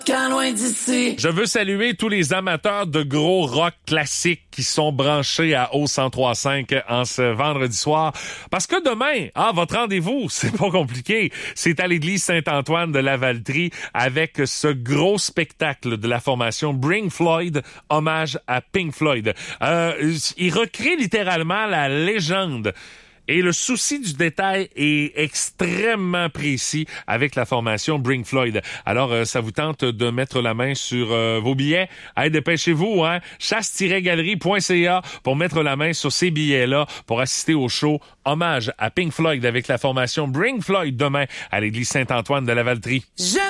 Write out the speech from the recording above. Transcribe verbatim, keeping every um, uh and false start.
Loin d'ici. Je veux saluer tous les amateurs de gros rock classiques qui sont branchés à O cent trois cinq en ce vendredi soir. Parce que demain, ah, votre rendez-vous, c'est pas compliqué. C'est à l'église Saint-Antoine de Lavaltrie avec ce gros spectacle de la formation Bring Floyd, hommage à Pink Floyd. Euh, il recrée littéralement la légende. Et le souci du détail est extrêmement précis avec la formation Bring Floyd. Alors, euh, ça vous tente de mettre la main sur euh, vos billets? Allez, dépêchez-vous, hein? chasse tiret galerie point c a pour mettre la main sur ces billets-là pour assister au show hommage à Pink Floyd avec la formation Bring Floyd demain à l'église Saint-Antoine de Lavaltrie. Je